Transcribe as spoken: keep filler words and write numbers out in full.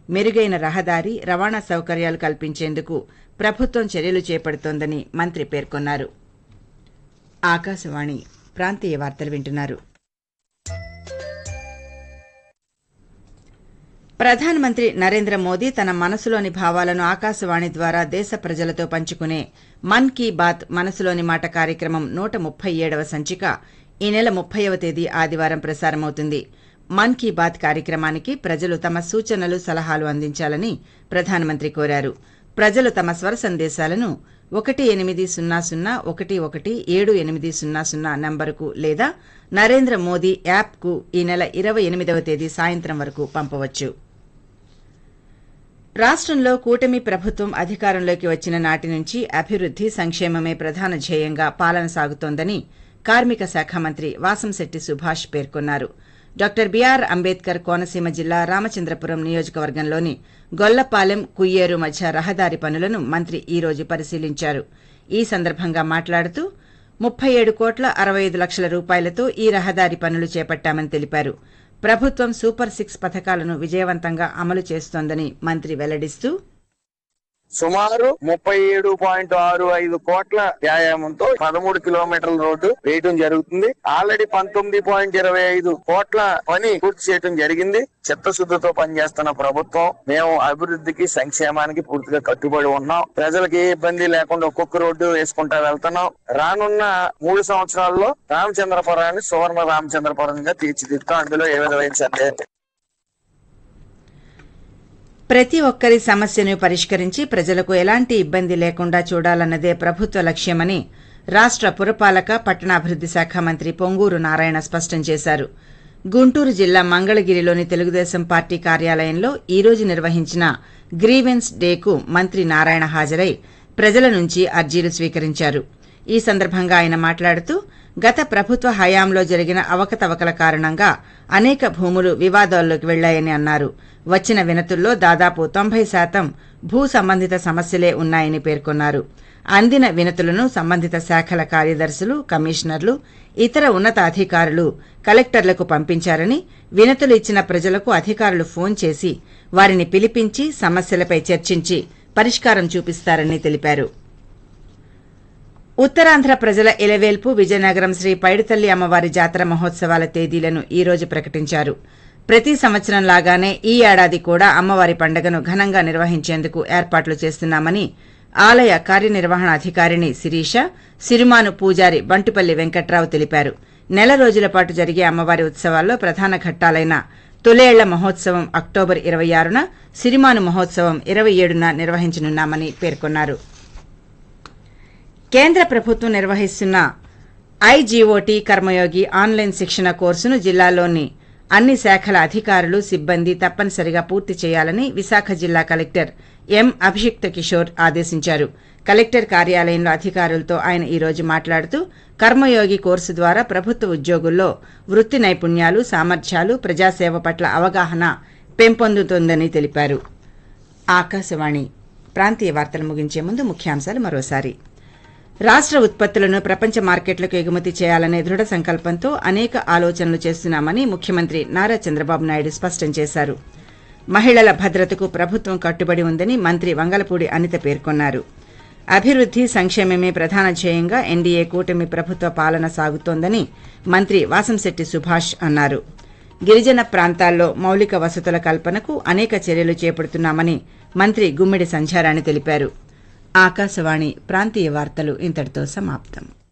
మెరుగైన రహదారి రవాణా సౌకర్యాలు కల్పించేందుకు ప్రభుత్వం చర్యలు చేపడుతోందని మంత్రి పేర్కొన్నారు. ఆకాశవాణి ప్రాంతీయ వార్తలు వింటున్నారు. ప్రధానమంత్రి నరేంద్ర మోదీ తన మనసులోని భావాలను ఆకాశవాణి ద్వారా దేశ ప్రజలతో పంచుకునే మన్ కీ బాత్ మనసులోని మాట కార్యక్రమం నూట ముప్పై ఏడవ సంచిక ఈ నెల ముప్పైవ తేదీ ఆదివారం ప్రసారమవుతుంది. మన్ కీ బాత్ కార్యక్రమానికి ప్రజలు తమ సూచనలు సలహాలు అందించాలని ప్రధానమంత్రి కోరారు. ప్రజలు తమ స్వర సందేశాలను ఒకటి ఎనిమిది సున్నా సున్నా ఒకటి ఒకటి ఏడు ఎనిమిది సున్నా సున్నా నంబరుకు లేదా నరేంద్ర మోదీ యాప్కు ఈ నెల ఇరవై ఎనిమిదవ తేదీ సాయంత్రం వరకు పంపవచ్చు. రాష్టంలో కూటమి ప్రభుత్వం అధికారంలోకి వచ్చిన నాటి నుంచి అభివృద్ది సంక్షేమమే ప్రధాన ధ్యేయంగా పాలన సాగుతోందని కార్మిక శాఖ మంత్రి వాసంశెట్టి సుభాష్ పేర్కొన్నారు. డాక్టర్ బీఆర్ అంబేద్కర్ కోనసీమ జిల్లా రామచంద్రపురం నియోజకవర్గంలోని గొల్లపాలెం కుయ్యేరు మధ్య రహదారి పనులను మంత్రి ఈ రోజు పరిశీలించారు. ఈ సందర్భంగా మాట్లాడుతూ ముప్పై ఏడు కోట్ల అరవై ఐదు లక్షల రూపాయలతో ఈ రహదారి పనులు చేపట్టామని తెలిపారు. ప్రభుత్వం సూపర్ సిక్స్ పథకాలను విజయవంతంగా అమలు చేస్తోందని మంత్రి వెల్లడిస్తూ సుమారు ముప్పై ఏడు పాయింట్ ఆరు ఐదు కోట్ల వ్యాయామంతో పదమూడు కిలోమీటర్ల రోడ్డు వేయడం జరుగుతుంది. ఆల్రెడీ పంతొమ్మిది పాయింట్ ఇరవై ఐదు కోట్ల పని పూర్తి చేయడం జరిగింది. చిత్తశుద్ధితో పనిచేస్తున్న ప్రభుత్వం. మేము అభివృద్ధికి సంక్షేమానికి పూర్తిగా కట్టుబడి ఉన్నాం. ప్రజలకు ఏ ఇబ్బంది లేకుండా ఒక్కొక్క రోడ్డు వేసుకుంటా వెళ్తున్నాం. రానున్న మూడు సంవత్సరాల్లో రామచంద్రపురాన్ని సువర్ణ రామచంద్రపురంగా తీర్చిదిద్దాం. అందులో ఏ విధమైన సందేహం. ప్రతి ఒక్కరి సమస్యను పరిష్కరించి ప్రజలకు ఎలాంటి ఇబ్బంది లేకుండా చూడాలన్నదే ప్రభుత్వ లక్ష్యమని రాష్ట పురపాలక పట్టణాభివృద్ది శాఖ మంత్రి పొంగూరు నారాయణ స్పష్టం చేశారు. గుంటూరు జిల్లా మంగళగిరిలోని తెలుగుదేశం పార్టీ కార్యాలయంలో ఈ రోజు నిర్వహించిన గ్రీవెన్స్ డేకు మంత్రి నారాయణ హాజరై ప్రజల నుంచి అర్జీలు స్వీకరించారు. ఈ సందర్భంగా ఆయన మాట్లాడుతూ గత ప్రభుత్వ హయాంలో జరిగిన అవకతవకల కారణంగా అనేక భూములు వివాదాల్లోకి వెళ్లాయని అన్నారు. వచ్చిన వినతుల్లో దాదాపు తొంభై శాతం భూ సంబంధిత సమస్యలే ఉన్నాయని పేర్కొన్నారు. అందిన వినతులను సంబంధిత శాఖల కార్యదర్శులు, కమిషనర్లు, ఇతర ఉన్నతాధికారులు కలెక్టర్లకు పంపించారని, వినతులు ఇచ్చిన ప్రజలకు అధికారులు ఫోన్ చేసి వారిని పిలిపించి సమస్యలపై చర్చించి పరిష్కారం చూపిస్తారని తెలిపారు. ఉత్తరాంధ్ర ప్రజల ఇలవేల్పు విజయనగరం శ్రీ పైడితల్లి అమ్మవారి జాతర మహోత్సవాల తేదీలను ఈ రోజు ప్రకటించారు. ప్రతి సంవత్సరం లాగానే ఈ ఏడాది కూడా అమ్మవారి పండుగను ఘనంగా నిర్వహించేందుకు ఏర్పాట్లు చేస్తున్నామని ఆలయ కార్యనిర్వహణాధికారిణి శిరీష, సిరిమాను పూజారి బంటుపల్లి వెంకట్రావు తెలిపారు. నెల రోజుల పాటు జరిగే అమ్మవారి ఉత్సవాల్లో ప్రధాన ఘట్టాలైన తొలేళ్ల మహోత్సవం అక్టోబర్ ఇరవై ఆరున, సిరిమాను మహోత్సవం ఇరవై ఏడున నిర్వహించనున్నామని పేర్కొన్నారు. కేంద్ర ప్రభుత్వం నిర్వహిస్తున్న ఐజీఓటీ కర్మయోగి ఆన్లైన్ శిక్షణ కోర్సును జిల్లాలోని అన్ని శాఖల అధికారులు, సిబ్బంది తప్పనిసరిగా పూర్తి చేయాలని విశాఖ జిల్లా కలెక్టర్ ఎం అభిషిక్త కిషోర్ ఆదేశించారు. కలెక్టర్ కార్యాలయంలో అధికారులతో ఆయన ఈ రోజు మాట్లాడుతూ కర్మయోగి కోర్సు ద్వారా ప్రభుత్వ ఉద్యోగుల్లో వృత్తి నైపుణ్యాలు, సామర్థ్యాలు, ప్రజాసేవ పట్ల అవగాహన పెంపొందుతోందని తెలిపారు. ఆకాశవాణి ప్రాంతీయ వార్తలు ముగించే ముందు ముఖ్యాంశాలు మరోసారి. రాష్ట ఉత్పత్తులను ప్రపంచ మార్కెట్లకు ఎగుమతి చేయాలనే దృఢ సంకల్పంతో అనేక ఆలోచనలు చేస్తున్నామని ముఖ్యమంత్రి నారా చంద్రబాబు నాయుడు స్పష్టం చేశారు. మహిళల భద్రతకు ప్రభుత్వం కట్టుబడి ఉందని మంత్రి వంగలపూడి అనిత పేర్కొన్నారు. అభివృద్ది సంక్షేమమే ప్రధాన ధ్యేయంగా ఎన్డీఏ కూటమి ప్రభుత్వ పాలన సాగుతోందని మంత్రి వాసంశెట్టి సుభాష్ అన్నారు. గిరిజన ప్రాంతాల్లో మౌలిక వసతుల కల్పనకు అనేక చర్యలు చేపడుతున్నామని మంత్రి గుమ్మిడి సంధ్యారాణి తెలిపారు. ఆకాశవాణి ప్రాంతీయ వార్తలు ఇంతటితో సమాప్తం.